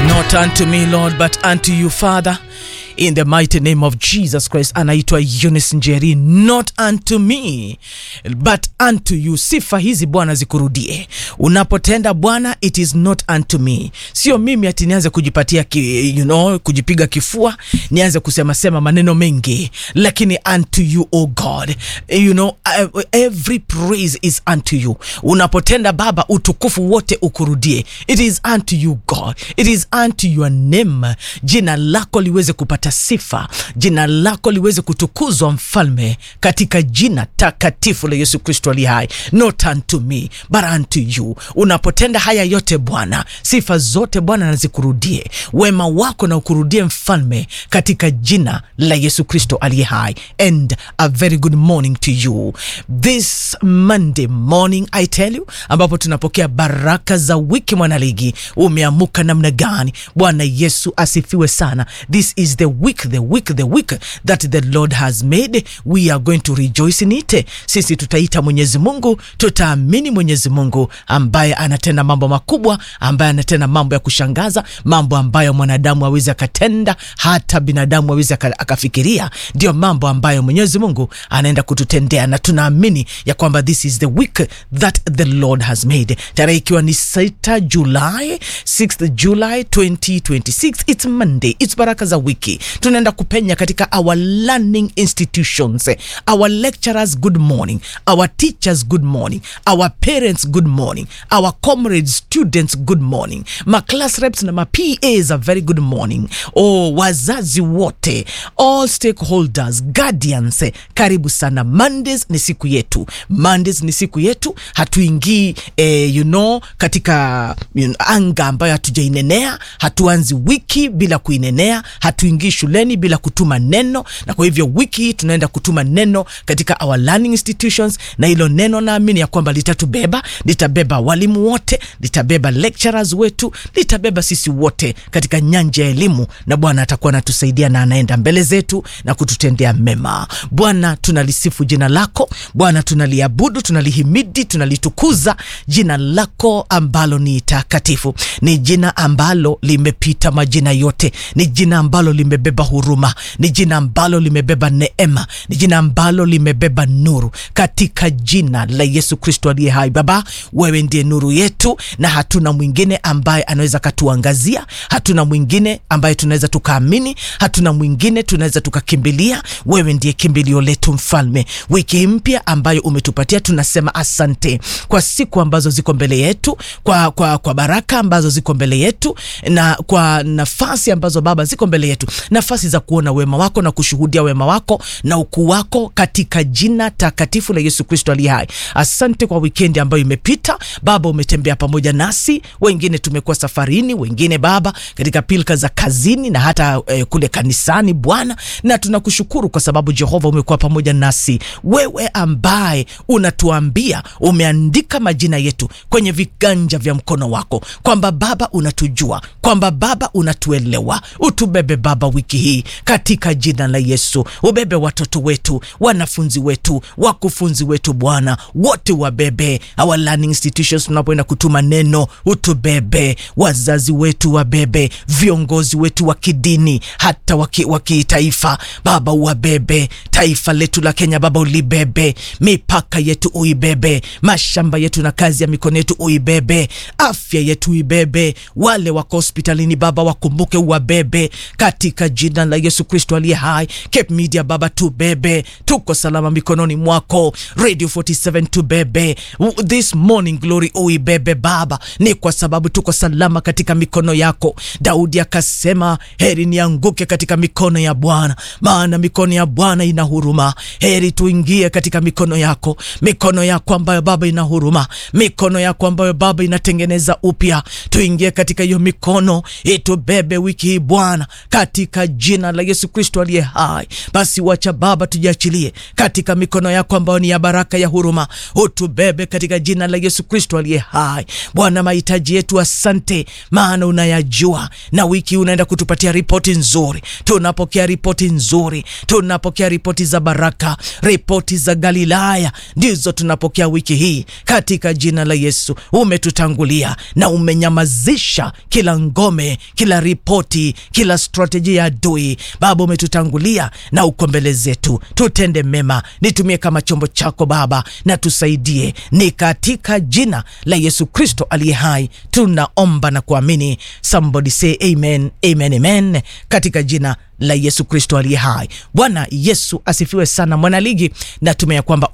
Not unto me, Lord, but unto you, Father. In the mighty name of Jesus Christ. Anaitwa Eunice Njeri. Not unto me, but unto you. Sifa hizi Bwana zikurudie. Unapotenda Bwana, it is not unto me. Sio mimi ati nianze kujipatia kujipiga kifua, nianze kusema maneno mengi, lakini unto you, oh God. Every praise is unto you. Unapotenda Baba, utukufu wote ukurudie. It is unto you, God. It is unto your name. Jina lako liweze kupata sifa, jina lako liweze kutukuzwa Mfalme, katika jina takatifu la Yesu Kristo aliye hai. Not unto me, but unto you. Unapotenda haya yote Bwana, sifa zote Bwana nazikurudie, wema wako na ukurudie Mfalme, katika jina la Yesu Kristo aliye hai. And a very good morning to you this Monday morning, I tell you, ambapo tunapokea baraka za wiki mwanaligi. Umeamuka namna gani? Bwana Yesu asifiwe sana. This is the week that the Lord has made. We are going to rejoice in it. Sisi tutaita Mwenyezi Mungu, tutaamini Mwenyezi Mungu ambaye anatenda mambo makubwa, ambaye anatenda mambo ya kushangaza, mambo ambayo mwanadamu hawezi akatenda, hata binadamu hawezi akafikiria. Ndio mambo ambayo Mwenyezi Mungu anaenda kututendea, na tunaamini ya kwamba this is the week that the Lord has made. Tarehe ikiwa ni 6th July 2026. It's Monday. It's baraka za wiki. Tunaenda kupenya katika our learning institutions. Our lecturers, good morning. Our teachers, good morning. Our parents, good morning. Our comrades, students, good morning. Ma class reps na ma PAs, a very good morning. Wazazi wote, all stakeholders, guardians, karibu sana. Mondays ni siku yetu. Hatuingii katika anga ambayo hatujainenea. Hatuanzi wiki bila kuinenea. Hatuingii shuleni bila kutuma neno. Na kwa hivyo wiki tunaenda kutuma neno katika our learning institutions, na hilo neno naamini ya kwamba litabeba walimu wote, litabeba lecturers wetu, litabeba sisi wote katika nyanja ya elimu, na Bwana atakuwa anatusaidia na anaenda mbele zetu na kututendea mema. Bwana, tunalisifu jina lako. Bwana, tunaliabudu, tunalihimidi, tunalitukuza jina lako ambalo ni takatifu. Ni jina ambalo limepita majina yote. Ni jina ambalo limebeba huruma. Ni jina ambalo limebeba neema. Ni jina ambalo limebeba nuru, katika jina la Yesu Kristo aliye hai. Baba, wewe ndiye nuru yetu, na hatuna mwingine ambaye anaweza katuangazia. Hatuna mwingine ambaye tunaweza tukaamini. Hatuna mwingine tunaweza tukakimbilia. Wewe ndiye kimbilio letu Mfalme. Wiki mpya ambayo umetupatia, tunasema asante kwa siku ambazo ziko mbele yetu, kwa baraka ambazo ziko mbele yetu, na kwa nafasi ambazo Baba ziko mbele yetu, nafasi za kuona wema wako na kushuhudia wema wako na ukuu wako, katika jina takatifu la Yesu Kristo aliye hai. Asante kwa weekend ambayo imepita Baba. Umetembea pamoja nasi, wengine tumekuwa safarini, wengine Baba katika pilka za kazini na hata kule kanisani Bwana, na tunakushukuru kwa sababu Jehova umekuwa pamoja nasi. Wewe ambaye unatuambia, umeandika majina yetu kwenye viganja vya mkono wako, kwamba Baba unatujua, kwamba Baba unatuelewa. Utubebe Baba wiki hii katika jina la Yesu. Ubebe watoto wetu, wanafunzi wetu, wakufunzi wetu Bwana, wote wabebe. Our learning institutions tunapoenda kutuma neno, utubebe. Wazazi wetu wabebe, viongozi wetu wa kidini, hata wa kitaifa Baba wabebe. Taifa letu la Kenya Baba ulibebe. Mipaka yetu uibebe. Mashamba yetu na kazi ya mikono yetu uibebe. Afya yetu uibebe. Wale wako hospitalini Baba wakumbuke, uwabebe katika jina la Yesu Kristo aliye hai. Cape Media Baba tubebe, tuko salama mikononi mwako. Radio 47 tubebe. This morning glory uibebe Baba, ni kwa sababu tuko salama katika mikono yako. Daudi akasema, heri nianguke katika mikono ya Bwana, maana mikono ya Bwana ina huruma. Heri tuingie katika mikono yako ambayo Baba ina huruma, mikono yako ambayo Baba inatengeneza upya. Tuingie katika hiyo mikono, itubebe wiki hii Bwana, katika jina la Yesu Kristo aliye hai. Basi wacha Baba tujiachilie katika mikono yako ambayo ni ya baraka, ya huruma. Utubebe katika jina la Yesu Kristo aliye hai. Bwana, mahitaji yetu asante, maana unayajua, na wiki unaenda kutupatia ripoti nzuri. Tunapokea ripoti nzuri, tunapokea ripoti za baraka, ripoti za Galilaya ndizo tunapokea wiki hii katika jina la Yesu. Umetutangulia na umenyamazisha kila ngome, kila ripoti, kila strategy ya adui. Baba, umetutangulia na uko mbele zetu, tutende mema. Nitumie kama chombo chako Baba, na tusaidie. Ni katika jina la Yesu Kristo aliye hai tunaomba na kuamini. Somebody say amen, amen, amen. Katika jina la Yesu Kristo aliye hai. Bwana Yesu asifiwe sana. Mwanaligi, natumia kwamba